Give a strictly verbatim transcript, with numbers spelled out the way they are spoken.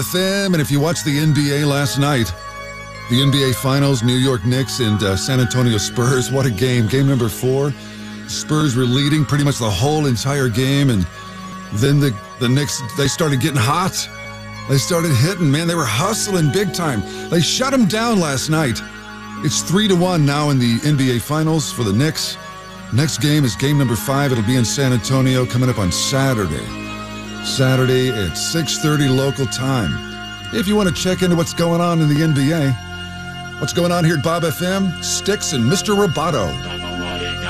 F M, and if you watched the N B A last night, the N B A Finals, New York Knicks and uh, San Antonio Spurs, what a game. Game number four. Spurs were leading pretty much the whole entire game, and then the, the Knicks, they started getting hot. They started hitting, man. They were hustling big time. They shut them down last night. It's three to one now in the N B A Finals for the Knicks. Next game is game number five. It'll be in San Antonio coming up on Saturday. Saturday at six thirty local time. If you want to check into what's going on in the N B A, what's going on here at Bob F M, Sticks and Mister Roboto.